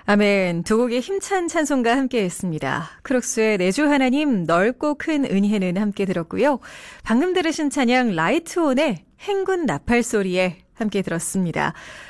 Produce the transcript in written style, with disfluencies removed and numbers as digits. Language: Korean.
아멘. 두 곡의 힘찬 찬송과 함께 했습니다. 크록스의 내주 하나님 넓고 큰 은혜는 함께 들었고요. 방금 들으신 찬양 라이트온의 행군 나팔 소리에 함께 들었습니다.